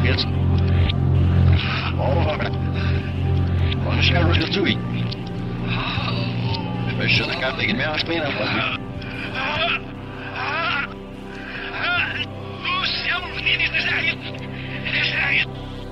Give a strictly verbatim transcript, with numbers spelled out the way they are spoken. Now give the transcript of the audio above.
jetzt. Oh, was ist er dazu? Weißt du, da kann ich mehr spelen. Luciano, menino, desce aí. Desce aí.